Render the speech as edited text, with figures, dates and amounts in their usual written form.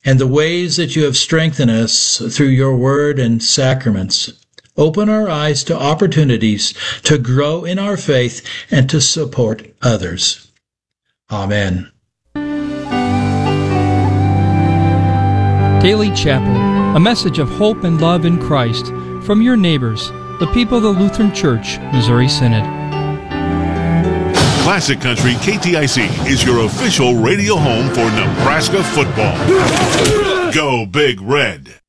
and the ways that you have strengthened us through your word and sacraments. Open our eyes to opportunities to grow in our faith and to support others. Amen. Daily Chapel, a message of hope and love in Christ from your neighbors, the people of the Lutheran Church, Missouri Synod. Classic Country KTIC is your official radio home for Nebraska football. Go Big Red!